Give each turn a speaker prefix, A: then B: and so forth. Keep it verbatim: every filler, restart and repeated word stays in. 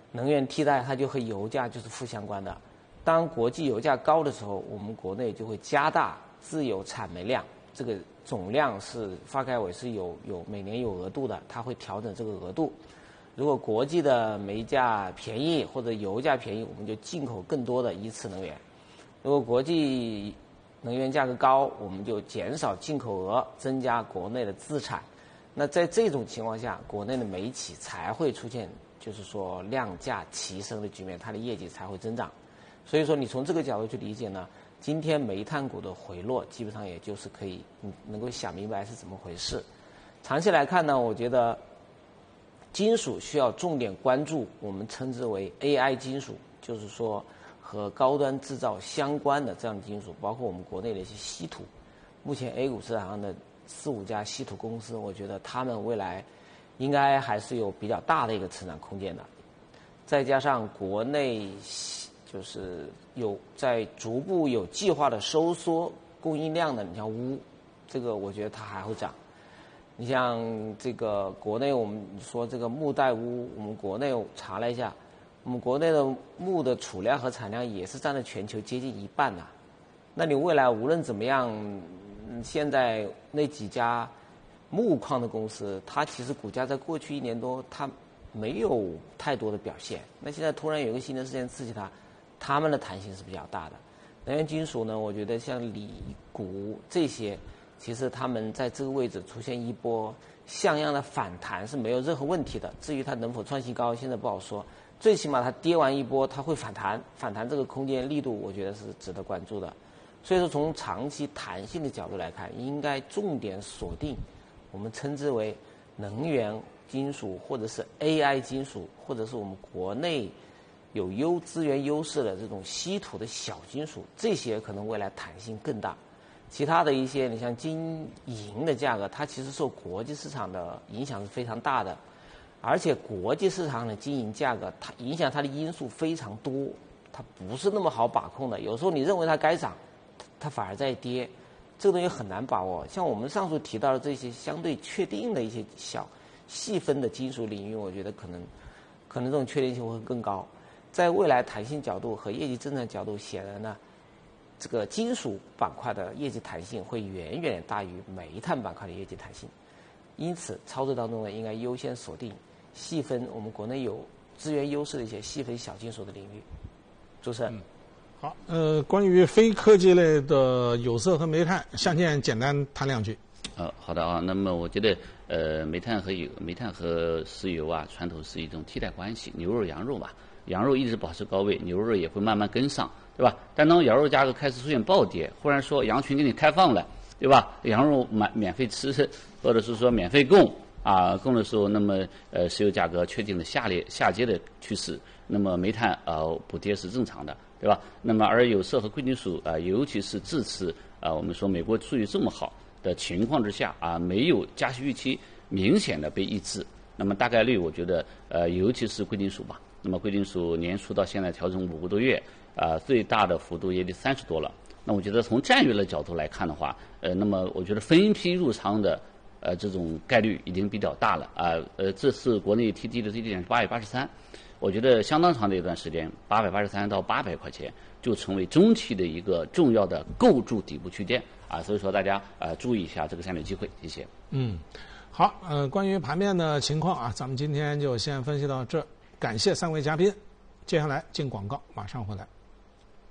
A: 能源替代它就和油价就是负相关的。当国际油价高的时候，我们国内就会加大自有产煤量，这个总量是发改委是有有每年有额度的，它会调整这个额度。如果国际的煤价便宜或者油价便宜，我们就进口更多的一次能源；如果国际能源价格高，我们就减少进口额，增加国内的自产。那在这种情况下，国内的煤企才会出现就是说量价齐升的局面，它的业绩才会增长。所以说，你从这个角度去理解呢，今天煤炭股的回落，基本上也就是可以能够想明白是怎么回事。长期来看呢，我觉得金属需要重点关注，我们称之为 A I 金属，就是说和高端制造相关的这样的金属，包括我们国内的一些稀土。目前 A 股市场上的四五家稀土公司，我觉得他们未来应该还是有比较大的一个成长空间的。再加上国内就是有在逐步有计划的收缩供应量的，你像钨，这个我觉得它还会涨。你像这个国内我们说这个钼带钨，我们国内查了一下，我们国内的钼的储量和产量也是占了全球接近一半呐、啊。那你未来无论怎么样，现在那几家钼矿的公司，它其实股价在过去一年多它没有太多的表现。那现在突然有一个新的事件刺激它，它们的弹性是比较大的。能源金属呢，我觉得像锂、钴这些，其实他们在这个位置出现一波像样的反弹是没有任何问题的。至于它能否创新高，现在不好说。最起码它跌完一波，它会反弹，反弹这个空间力度，我觉得是值得关注的。所以说，从长期弹性的角度来看，应该重点锁定我们称之为能源金属，或者是 A I 金属，或者是我们国内有优资源优势的这种稀土的小金属，这些可能未来弹性更大。其他的一些，你像金银的价格，它其实受国际市场的影响是非常大的，而且国际市场的金银价格，它影响它的因素非常多，它不是那么好把控的。有时候你认为它该涨，它反而在跌，这个东西很难把握。像我们上述提到的这些相对确定的一些小细分的金属领域，我觉得可能可能这种确定性会更高。在未来弹性角度和业绩增长角度，显然呢，这个金属板块的业绩弹性会远远大于煤炭板块的业绩弹性。因此，操作当中呢，应该优先锁定细分我们国内有资源优势的一些细分小金属的领域。主持人。嗯
B: 好，呃，关于非科技类的有色和煤炭，向建简单谈两句。
C: 呃，好的啊。那么我觉得，呃，煤炭和油、煤炭和石油啊，传统是一种替代关系，牛肉、羊肉吧，羊肉一直保持高位，牛肉也会慢慢跟上，对吧？但当羊肉价格开始出现暴跌，忽然说羊群给你开放了，对吧？羊肉免免费吃，或者是说免费供啊，供的时候，那么呃，石油价格确定了下列下跌的趋势，那么煤炭呃补跌是正常的。对吧？那么而有色和贵金属啊、呃，尤其是这次啊、呃，我们说美国数据这么好的情况之下啊、呃，没有加息预期明显的被抑制，那么大概率我觉得呃，尤其是贵金属吧，那么贵金属年初到现在调整五个多月啊、呃，最大的幅度也得三十多了。那我觉得从战略的角度来看的话，呃，那么我觉得分批入仓的呃这种概率已经比较大了啊。呃，这次国内 T D 的最低点是八百八十三。我觉得相当长的一段时间，八百八十三到八百块钱就成为中期的一个重要的构筑底部区间啊，所以说大家呃注意一下这个战略机会，谢谢。
B: 嗯，好，呃，关于盘面的情况啊，咱们今天就先分析到这，感谢三位嘉宾，接下来进广告，马上回来。